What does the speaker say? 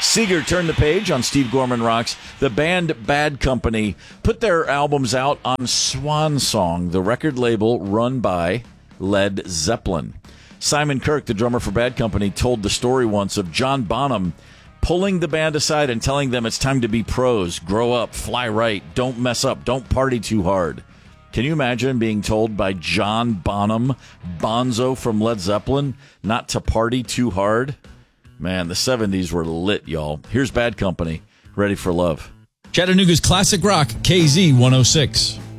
Seeger turned the page on Steve Gorman Rocks. The band Bad Company put their albums out on Swan Song, the record label run by Led Zeppelin. Simon Kirke, the drummer for Bad Company, told the story once of John Bonham pulling the band aside and telling them it's time to be pros, grow up, fly right, don't mess up, don't party too hard. Can you imagine being told by John Bonham, Bonzo from Led Zeppelin, not to party too hard? Man, the 70s were lit, y'all. Here's Bad Company, Ready for Love. Chattanooga's Classic Rock, KZ 106.